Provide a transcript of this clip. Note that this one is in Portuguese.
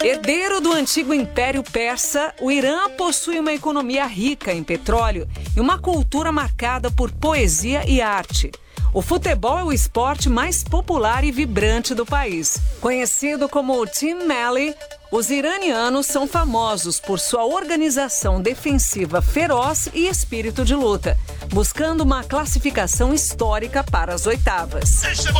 Herdeiro do antigo Império Persa, o Irã possui uma economia rica em petróleo e uma cultura marcada por poesia e arte. O futebol é o esporte mais popular e vibrante do país. Conhecido como o Team Melli, os iranianos são famosos por sua organização defensiva feroz e espírito de luta, buscando uma classificação histórica para as oitavas.